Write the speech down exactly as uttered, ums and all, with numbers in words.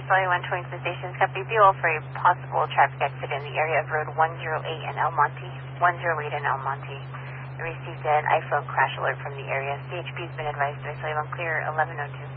Sully one towing the station. Copy Buell for a possible traffic accident in the area of Road one oh eight in El Monte. one oh eight in El Monte. I received an iPhone crash alert from the area. C H P has been advised by Sully one clear eleven oh two.